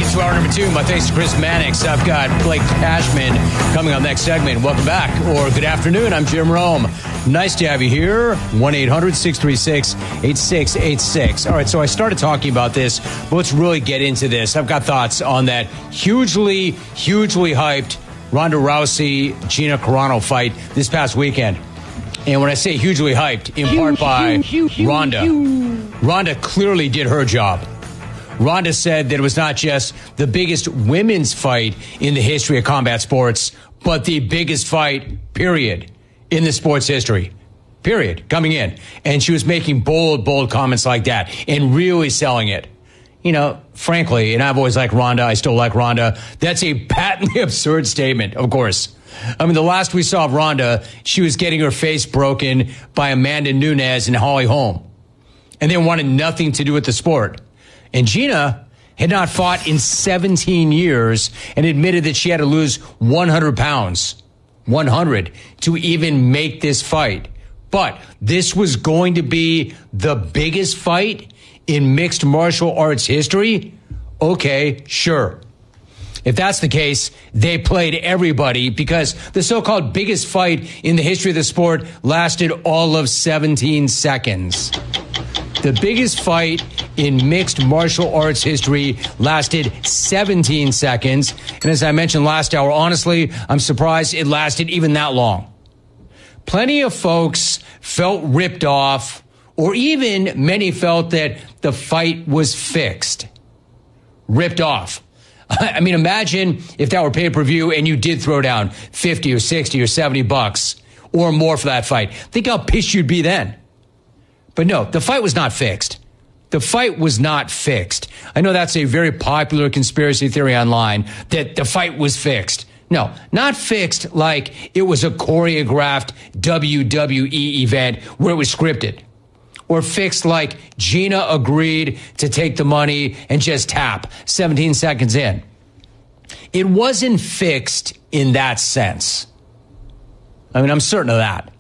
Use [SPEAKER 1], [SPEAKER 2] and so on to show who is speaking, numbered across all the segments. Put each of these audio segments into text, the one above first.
[SPEAKER 1] to hour number 2. My thanks to Chris Mannix. I've got Blake Cashman coming on next segment. Welcome back, or good afternoon. I'm Jim Rome. Nice to have you here. 1-800-636-8686. All right, so I started talking about this, but let's really get into this. I've got thoughts on that hugely hyped Ronda Rousey-Gina Carano fight this past weekend. And when I say hugely hyped, in part by Ronda clearly did her job. Ronda said that it was not just the biggest women's fight in the history of combat sports, but the biggest fight, period, in the sports history, period, coming in. And she was making bold comments like that and really selling it. You know, frankly, and I've always liked Ronda, I still like Ronda, that's a patently absurd statement, of course. I mean, the last we saw of Ronda, she was getting her face broken by Amanda Nunes and Holly Holm. And they wanted nothing to do with the sport. And Gina had not fought in 17 years and admitted that she had to lose 100 pounds, 100, to even make this fight. But this was going to be the biggest fight in mixed martial arts history? Okay, sure. If that's the case, they played everybody because the so-called biggest fight in the history of the sport lasted all of 17 seconds. The biggest fight in mixed martial arts history lasted 17 seconds. And as I mentioned last hour, honestly, I'm surprised it lasted even that long. Plenty of folks felt ripped off, or even many felt that the fight was fixed. Ripped off. I mean, imagine if that were pay-per-view and you did throw down 50 or 60 or 70 bucks or more for that fight. Think how pissed you'd be then. But no, the fight was not fixed. The fight was not fixed. I know that's a very popular conspiracy theory online, that the fight was fixed. No, not fixed like it was a choreographed WWE event where it was scripted. Or fixed like Gina agreed to take the money and just tap 17 seconds in. It wasn't fixed in that sense. I mean, I'm certain of that.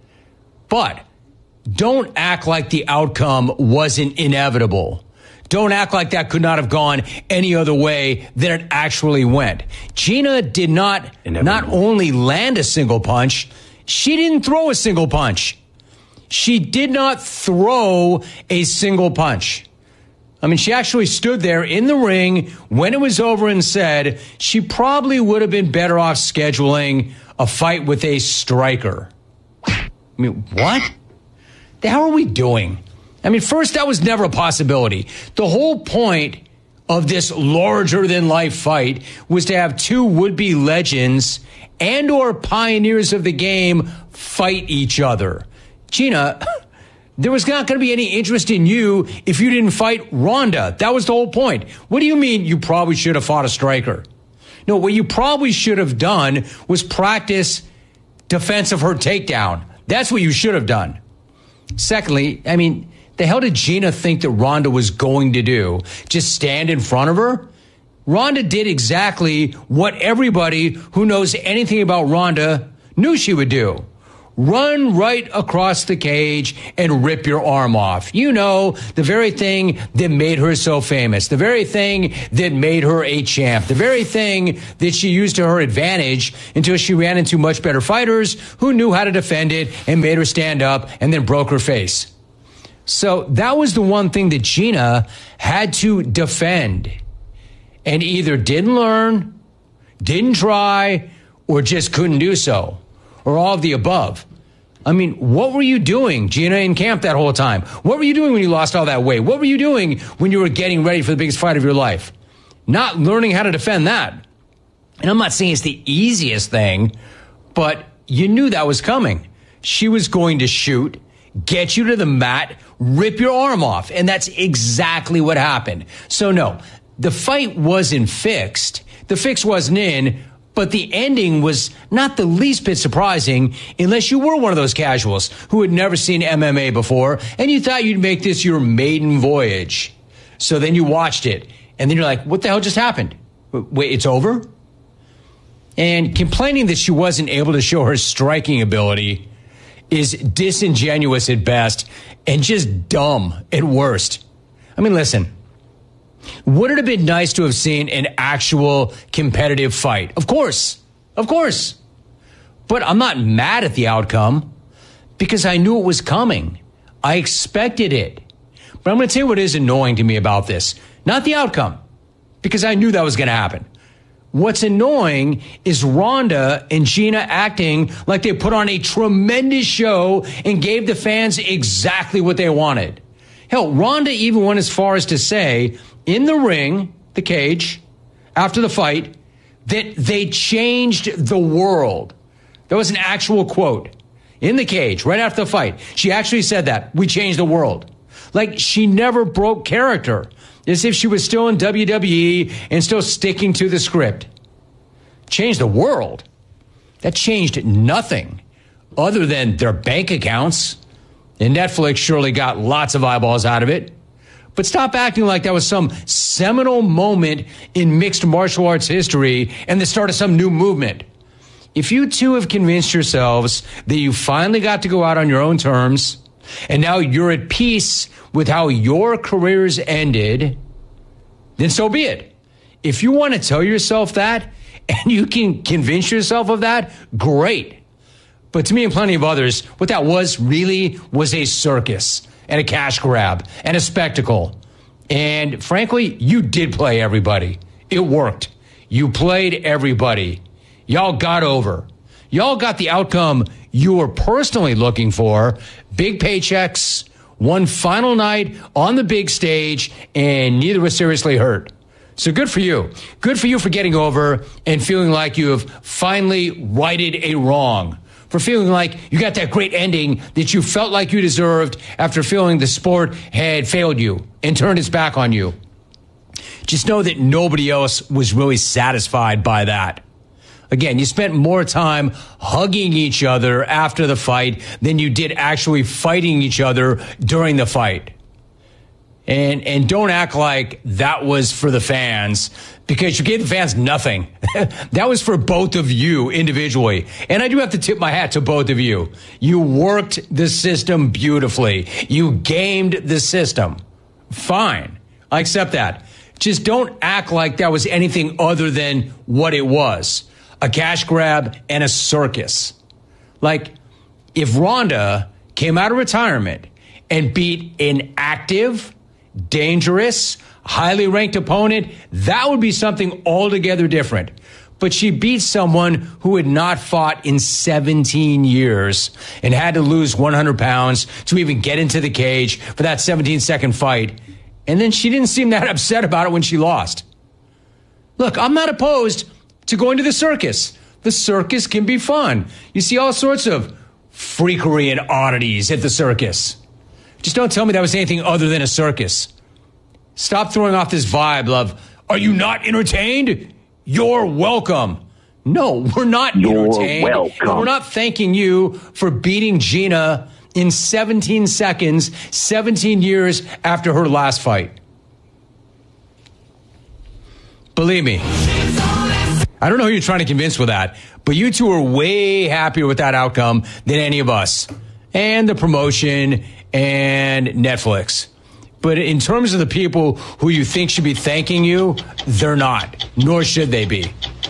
[SPEAKER 1] But don't act like the outcome wasn't inevitable. Don't act like that could not have gone any other way than it actually went. Gina did not only land a single punch, she didn't throw a single punch. She did not throw a single punch. I mean, she actually stood there in the ring when it was over and said she probably would have been better off scheduling a fight with a striker. I mean, what? The hell are we doing? I mean, first, that was never a possibility. The whole point of this larger-than-life fight was to have two would-be legends and or pioneers of the game fight each other. Gina, there was not going to be any interest in you if you didn't fight Ronda. That was the whole point. What do you mean you probably should have fought a striker? No, what you probably should have done was practice defense of her takedown. That's what you should have done. Secondly, I mean, the hell did Gina think that Ronda was going to do? Just stand in front of her? Ronda did exactly what everybody who knows anything about Ronda knew she would do. Run right across the cage and rip your arm off. You know, the very thing that made her so famous, the very thing that made her a champ, the very thing that she used to her advantage until she ran into much better fighters who knew how to defend it and made her stand up and then broke her face. So that was the one thing that Gina had to defend and either didn't learn, didn't try, or just couldn't do so. Or all of the above. I mean, what were you doing, Gina, in camp that whole time? What were you doing when you lost all that weight? What were you doing when you were getting ready for the biggest fight of your life? Not learning how to defend that. And I'm not saying it's the easiest thing, but you knew that was coming. She was going to shoot, get you to the mat, rip your arm off. And that's exactly what happened. So no, the fight wasn't fixed. The fix wasn't in. But the ending was not the least bit surprising unless you were one of those casuals who had never seen MMA before and you thought you'd make this your maiden voyage. So then you watched it and then you're like, what the hell just happened? Wait, it's over? And complaining that she wasn't able to show her striking ability is disingenuous at best and just dumb at worst. I mean, listen, Would it have been nice to have seen an actual competitive fight? Of course. Of course. But I'm not mad at the outcome because I knew it was coming. I expected it. But I'm going to tell you what is annoying to me about this. Not the outcome, because I knew that was going to happen. What's annoying is Ronda and Gina acting like they put on a tremendous show and gave the fans exactly what they wanted. Hell, Ronda even went as far as to say in the ring, the cage, after the fight, that they changed the world. That was an actual quote. In the cage, right after the fight. She actually said that. We changed the world. Like she never broke character. As if she was still in WWE and still sticking to the script. Changed the world. That changed nothing other than their bank accounts. And Netflix surely got lots of eyeballs out of it. But stop acting like that was some seminal moment in mixed martial arts history and the start of some new movement. If you two have convinced yourselves that you finally got to go out on your own terms, and now you're at peace with how your careers ended, then so be it. If you want to tell yourself that, and you can convince yourself of that, great. But to me and plenty of others, what that was really was a circus and a cash grab and a spectacle. And frankly, you did play everybody. It worked. You played everybody. Y'all got over. Y'all got the outcome you were personally looking for. Big paychecks, one final night on the big stage, and neither was seriously hurt. So good for you. Good for you for getting over and feeling like you have finally righted a wrong. For feeling like you got that great ending that you felt like you deserved after feeling the sport had failed you and turned its back on you. Just know that nobody else was really satisfied by that. Again, you spent more time hugging each other after the fight than you did actually fighting each other during the fight. And don't act like that was for the fans, because you gave the fans nothing. That was for both of you individually. And I do have to tip my hat to both of you. You worked the system beautifully. You gamed the system. Fine. I accept that. Just don't act like that was anything other than what it was. A cash grab and a circus. Like, if Ronda came out of retirement and beat an active, dangerous, highly ranked opponent, that would be something altogether different. But she beat someone who had not fought in 17 years and had to lose 100 pounds to even get into the cage for that 17-second fight. And then she didn't seem that upset about it when she lost. Look, I'm not opposed to going to the circus. The circus can be fun. You see all sorts of freakery and oddities at the circus. Just don't tell me that was anything other than a circus. Stop throwing off this vibe of, are you not entertained? You're welcome. No, we're not entertained. You're welcome. And we're not thanking you for beating Gina in 17 seconds, 17 years after her last fight. Believe me. I don't know who you're trying to convince with that, but you two are way happier with that outcome than any of us. And the promotion and Netflix. But in terms of the people who you think should be thanking you, they're not, nor should they be.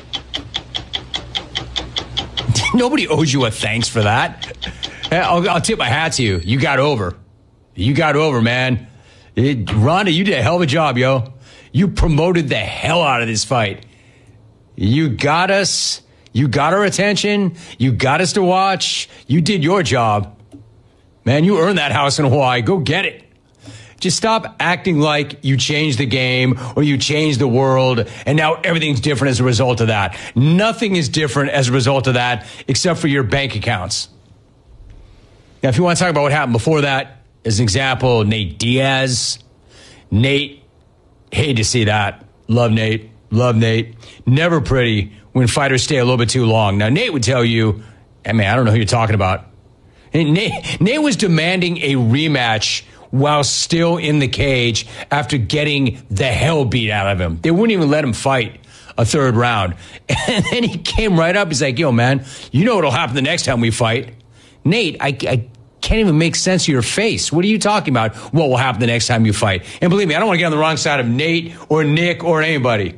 [SPEAKER 1] Nobody owes you a thanks for that. I'll tip my hat to you. You got over. You got over, man. Ronda, you did a hell of a job, yo. You promoted the hell out of this fight. You got us. You got our attention. You got us to watch. You did your job. Man, you earned that house in Hawaii. Go get it. Just stop acting like you changed the game or you changed the world and now everything's different as a result of that. Nothing is different as a result of that except for your bank accounts. Now, if you want to talk about what happened before that, as an example, Nate Diaz. Nate, hate to see that. Love Nate. Love Nate. Never pretty when fighters stay a little bit too long. Now, Nate would tell you, hey, man, I don't know who you're talking about. And Nate was demanding a rematch while still in the cage after getting the hell beat out of him. They wouldn't even let him fight a third round. And then he came right up. He's like, yo, man, you know what'll happen the next time we fight. Nate, I can't even make sense of your face. What are you talking about? What will happen the next time you fight? And believe me, I don't want to get on the wrong side of Nate or Nick or anybody.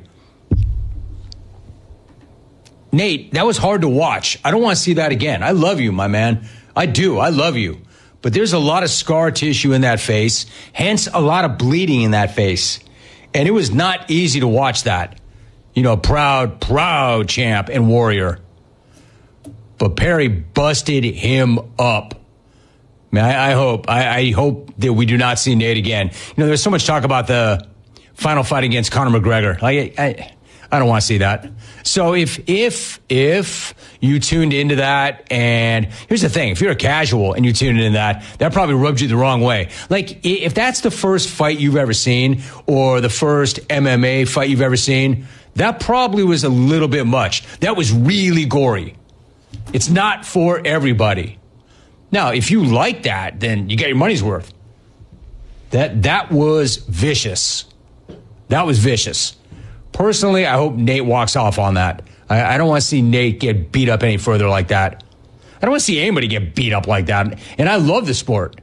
[SPEAKER 1] Nate, that was hard to watch. I don't want to see that again. I love you, my man. I do. I love you. But there's a lot of scar tissue in that face, hence a lot of bleeding in that face. And it was not easy to watch that. You know, proud champ and warrior. But Perry busted him up. Man, I hope that we do not see Nate again. You know, there's so much talk about the final fight against Conor McGregor. I don't want to see that. So if you tuned into that, and here's the thing, if you're a casual and you tuned into that probably rubbed you the wrong way. Like, if that's the first fight you've ever seen or the first MMA fight you've ever seen, that probably was a little bit much. That was really gory. It's not for everybody. Now, if you like that, then you get your money's worth. That was vicious. That was vicious. Personally, I hope Nate walks off on that. I don't want to see Nate get beat up any further like that. I don't want to see anybody get beat up like that. And I love the sport.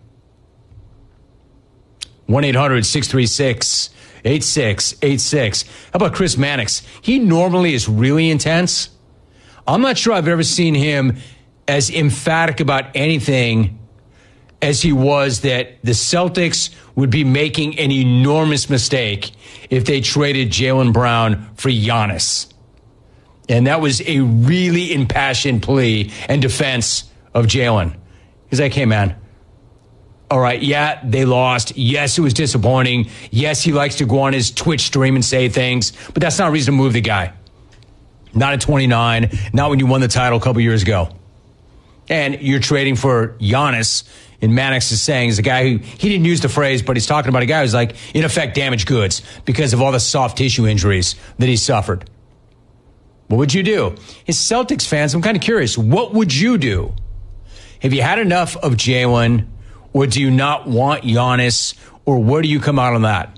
[SPEAKER 1] 1-800-636-8686. How about Chris Mannix? He normally is really intense. I'm not sure I've ever seen him as emphatic about anything as he was that the Celtics would be making an enormous mistake if they traded Jaylen Brown for Giannis. And that was a really impassioned plea and defense of Jaylen. He's like, hey, man, all right, yeah, they lost. Yes, it was disappointing. Yes, he likes to go on his Twitch stream and say things, but that's not a reason to move the guy. Not at 29, not when you won the title a couple years ago. And you're trading for Giannis. And Mannix is saying is a guy who, he didn't use the phrase, but he's talking about a guy who's like, in effect, damaged goods because of all the soft tissue injuries that he suffered. What would you do? As Celtics fans, I'm kind of curious. What would you do? Have you had enough of Jaylen, or do you not want Giannis, or where do you come out on that?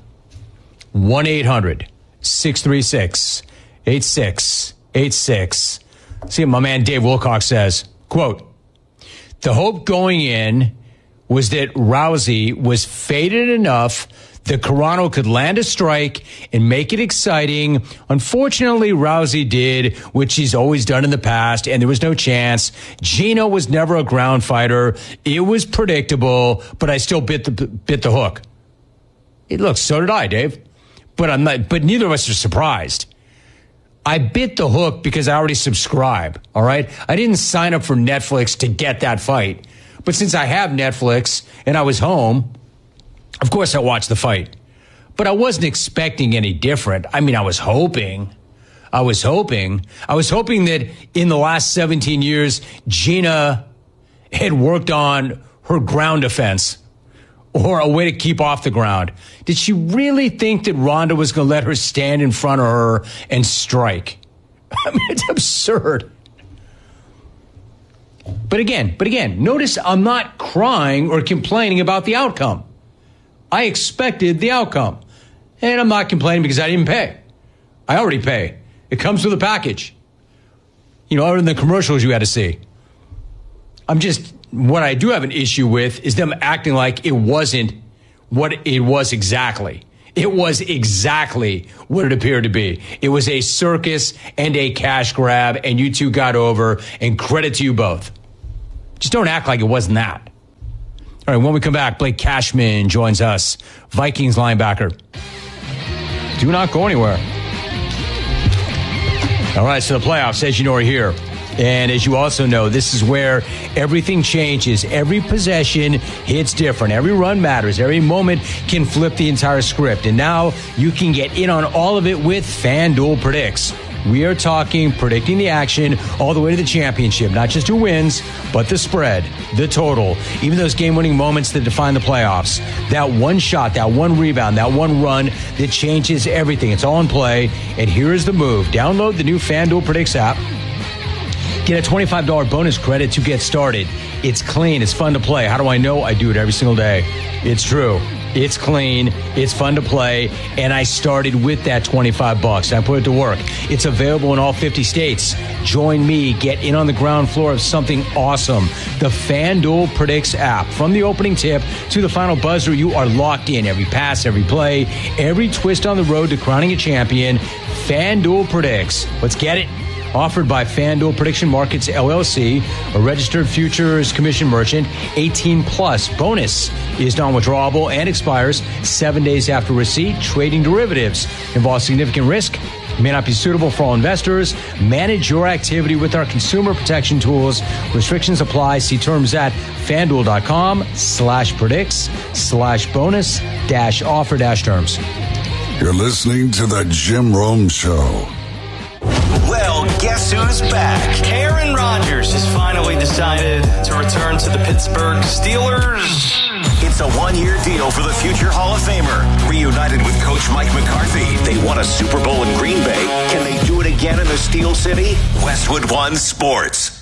[SPEAKER 1] 1-800-636-8686. See what my man Dave Wilcox says. Quote, the hope going in was that Rousey was faded enough that Carano could land a strike and make it exciting. Unfortunately, Rousey did, which he's always done in the past, and there was no chance. Gino was never a ground fighter. It was predictable, but I still bit the hook. Look, so did I, Dave. But neither of us are surprised. I bit the hook because I already subscribe, all right? I didn't sign up for Netflix to get that fight. But since I have Netflix and I was home, of course I watched the fight. But I wasn't expecting any different. I mean, I was hoping that in the last 17 years, Gina had worked on her ground defense or a way to keep off the ground. Did she really think that Ronda was going to let her stand in front of her and strike? I mean, it's absurd. But again, notice I'm not crying or complaining about the outcome. I expected the outcome. And I'm not complaining because I didn't pay. I already pay. It comes with a package. You know, other than the commercials you had to see. What I do have an issue with is them acting like it wasn't what it was exactly. It was exactly what it appeared to be. It was a circus and a cash grab, and you two got over, and credit to you both. Just don't act like it wasn't that. All right, when we come back, Blake Cashman joins us, Vikings linebacker. Do not go anywhere. All right, so the playoffs, as you know, are here. And as you also know, this is where everything changes. Every possession hits different. Every run matters. Every moment can flip the entire script. And now you can get in on all of it with FanDuel Predicts. We are talking predicting the action all the way to the championship. Not just who wins, but the spread, the total, even those game-winning moments that define the playoffs. That one shot, that one rebound, that one run that changes everything. It's all in play. And here is the move. Download the new FanDuel Predicts app. Get a $25 bonus credit to get started. It's clean. It's fun to play. How do I know? I do it every single day. It's true. It's clean. It's fun to play. And I started with that $25. I put it to work. It's available in all 50 states. Join me. Get in on the ground floor of something awesome. The FanDuel Predicts app. From the opening tip to the final buzzer, you are locked in. Every pass, every play, every twist on the road to crowning a champion. FanDuel Predicts. Let's get it. Offered by FanDuel Prediction Markets, LLC, a registered futures commission merchant. 18 plus. Bonus is non-withdrawable and expires 7 days after receipt. Trading derivatives involves significant risk. May not be suitable for all investors. Manage your activity with our consumer protection tools. Restrictions apply. See terms at FanDuel.com/predicts/bonus-offer-terms.
[SPEAKER 2] You're listening to the Jim Rome Show.
[SPEAKER 3] Well, guess who's back? Aaron Rodgers has finally decided to return to the Pittsburgh Steelers. It's a one-year deal for the future Hall of Famer. Reunited with Coach Mike McCarthy, they won a Super Bowl in Green Bay. Can they do it again in the Steel City? Westwood One Sports.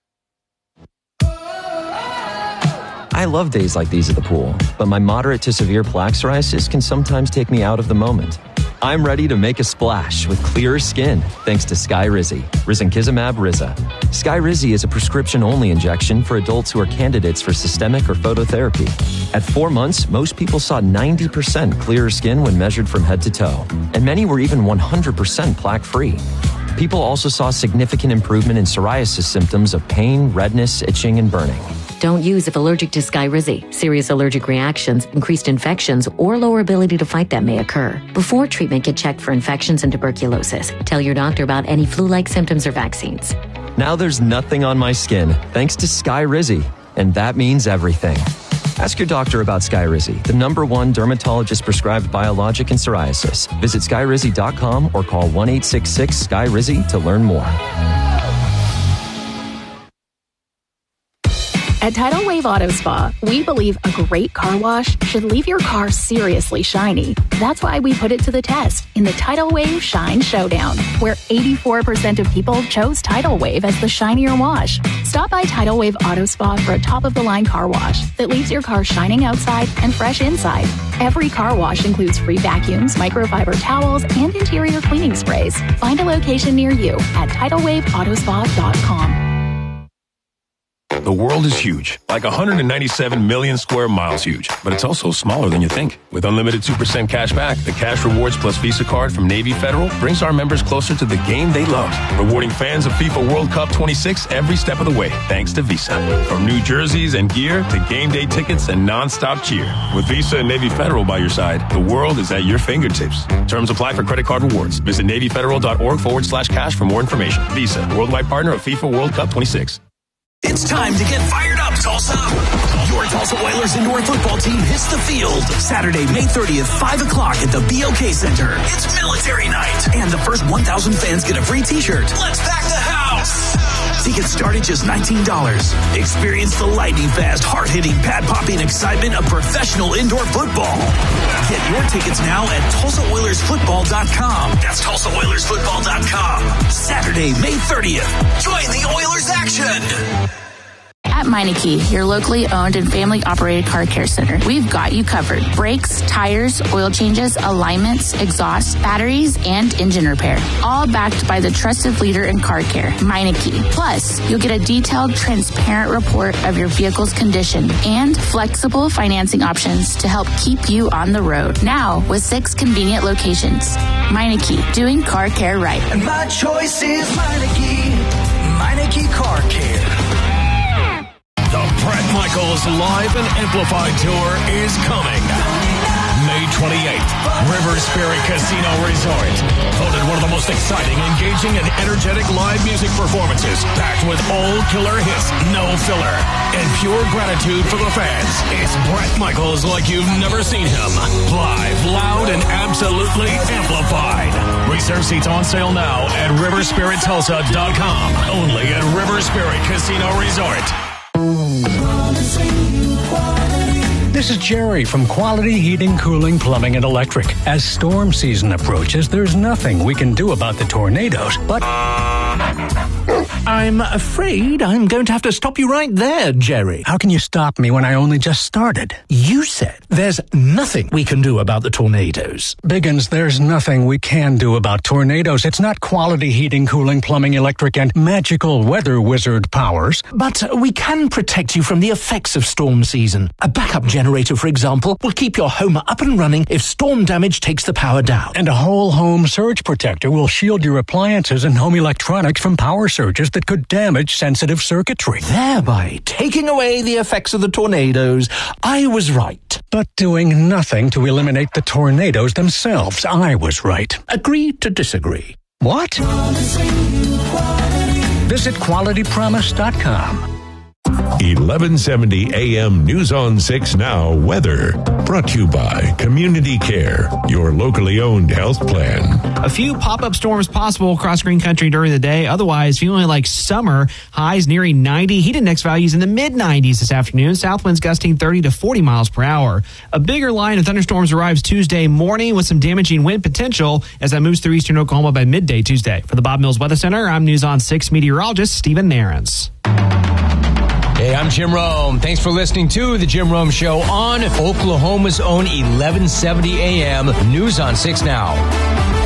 [SPEAKER 4] I love days like these at the pool, but my moderate to severe plaque psoriasis can sometimes take me out of the moment. I'm ready to make a splash with clearer skin thanks to Skyrizi, risankizumab Riza. Skyrizi is a prescription-only injection for adults who are candidates for systemic or phototherapy. At 4 months, most people saw 90% clearer skin when measured from head to toe, and many were even 100% plaque-free. People also saw significant improvement in psoriasis symptoms of pain, redness, itching, and burning.
[SPEAKER 5] Don't use if allergic to Skyrizi. Serious allergic reactions, increased infections, or lower ability to fight them may occur. Before treatment, get checked for infections and tuberculosis. Tell your doctor about any flu-like symptoms or vaccines.
[SPEAKER 4] Now there's nothing on my skin, thanks to Skyrizi, and that means everything. Ask your doctor about Skyrizi, the #1 dermatologist-prescribed biologic in psoriasis. Visit Skyrizi.com or call 1-866-SKYRIZI to learn more.
[SPEAKER 6] At Tidal Wave Auto Spa, we believe a great car wash should leave your car seriously shiny. That's why we put it to the test in the Tidal Wave Shine Showdown, where 84% of people chose Tidal Wave as the shinier wash. Stop by Tidal Wave Auto Spa for a top-of-the-line car wash that leaves your car shining outside and fresh inside. Every car wash includes free vacuums, microfiber towels, and interior cleaning sprays. Find a location near you at TidalWaveAutospa.com.
[SPEAKER 7] The world is huge, like 197 million square miles huge, but it's also smaller than you think. With unlimited 2% cash back, the Cash Rewards Plus Visa card from Navy Federal brings our members closer to the game they love, rewarding fans of FIFA World Cup 26 every step of the way, thanks to Visa. From new jerseys and gear to game day tickets and non-stop cheer. With Visa and Navy Federal by your side, the world is at your fingertips. Terms apply for credit card rewards. Visit NavyFederal.org/cash for more information. Visa, worldwide partner of FIFA World Cup 26.
[SPEAKER 3] It's time to get fired up, Tulsa. Your Tulsa Oilers indoor football team hits the field Saturday, May 30th, 5 o'clock at the BOK Center. It's military night, and the first 1,000 fans get a free t-shirt. Let's pack the house. Tickets start at just $19. Experience the lightning-fast, hard-hitting, pad-popping excitement of professional indoor football. Get your tickets now at TulsaOilersFootball.com. That's TulsaOilersFootball.com. Saturday, May 30th. Join the Oilers action.
[SPEAKER 8] At Meineke, your locally owned and family-operated car care center, we've got you covered. Brakes, tires, oil changes, alignments, exhausts, batteries, and engine repair. All backed by the trusted leader in car care, Meineke. Plus, you'll get a detailed, transparent report of your vehicle's condition and flexible financing options to help keep you on the road. Now, with 6 convenient locations. Meineke, doing car care right.
[SPEAKER 3] And my choice is Meineke. Meineke Car Care.
[SPEAKER 9] The Bret Michaels Live and Amplified Tour is coming. May 28th, River Spirit Casino Resort. Voted one of the most exciting, engaging, and energetic live music performances. Packed with old killer hits, no filler, and pure gratitude for the fans. It's Bret Michaels like you've never seen him. Live, loud, and absolutely amplified. Reserve seats on sale now at RiverSpiritTulsa.com. Only at River Spirit Casino Resort.
[SPEAKER 10] This is Jerry from Quality Heating, Cooling, Plumbing, and Electric. As storm season approaches, there's nothing we can do about the tornadoes, but
[SPEAKER 11] I'm afraid I'm going to have to stop you right there, Jerry.
[SPEAKER 10] How can you stop me when I only just started?
[SPEAKER 11] You said there's nothing we can do about the tornadoes.
[SPEAKER 10] Biggins, there's nothing we can do about tornadoes. It's not Quality Heating, Cooling, Plumbing, Electric, and magical weather wizard powers.
[SPEAKER 11] But we can protect you from the effects of storm season. A backup generator, for example, will keep your home up and running if storm damage takes the power down.
[SPEAKER 10] And a whole home surge protector will shield your appliances and home electronics from power surges that could damage sensitive circuitry.
[SPEAKER 11] Thereby taking away the effects of the tornadoes. I was right.
[SPEAKER 10] But doing nothing to eliminate the tornadoes themselves. I was right.
[SPEAKER 11] Agree to disagree.
[SPEAKER 10] What? Visit QualityPromise.com.
[SPEAKER 12] 1170 AM News on 6 Now weather. Brought to you by Community Care, your locally owned health plan.
[SPEAKER 13] A few pop-up storms possible across Green Country during the day. Otherwise, feeling like summer. Highs nearing 90. Heat index values in the mid-90s this afternoon. South winds gusting 30 to 40 miles per hour. A bigger line of thunderstorms arrives Tuesday morning with some damaging wind potential as that moves through eastern Oklahoma by midday Tuesday. For the Bob Mills Weather Center, I'm News on 6 meteorologist Stephen Nairns.
[SPEAKER 1] Hey, I'm Jim Rome. Thanks for listening to The Jim Rome Show on Oklahoma's own 1170 AM News on 6 Now.